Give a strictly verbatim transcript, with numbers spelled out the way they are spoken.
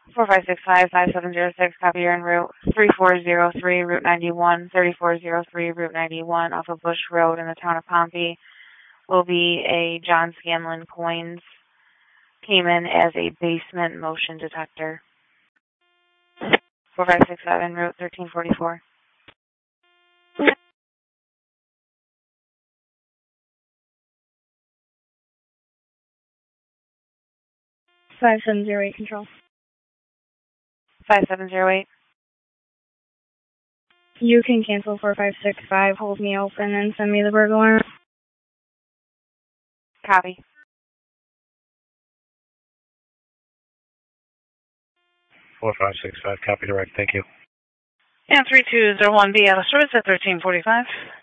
four five six five, five seven zero six, copy, you're en route. three four zero three, Route ninety-one, thirty-four oh three, Route ninety-one, off of Bush Road in the town of Pompey. Will be a John Scanlon Coins. Came in as a basement motion detector. four five six seven, Route thirteen forty-four. five seven zero eight, control. five seven zero eight. You can cancel four five six five, hold me open, and send me the burglar. Copy. four five six five, copy direct, thank you. And three two zero one B out of service at thirteen forty-five.